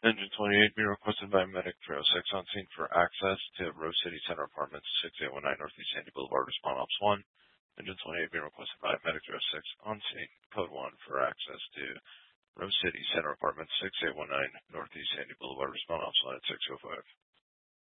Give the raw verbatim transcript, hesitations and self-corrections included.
Engine twenty-eight being requested by Medic three oh six on scene for access to Rose City Center Apartments, six eight one nine Northeast Sandy Boulevard, respond ops one. Engine twenty-eight being requested by Medic three oh six on scene, code one for access to Rose City Center Apartments, six eight one nine Northeast Sandy Boulevard, respond ops one at six oh five.